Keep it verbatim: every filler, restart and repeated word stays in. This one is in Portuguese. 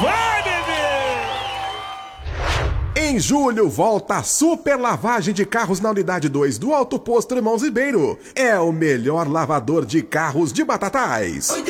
Vai, bebê! Em julho, volta a super lavagem de carros na unidade dois do Alto Posto Irmãos Ribeiro. É o melhor lavador de carros de Batatais.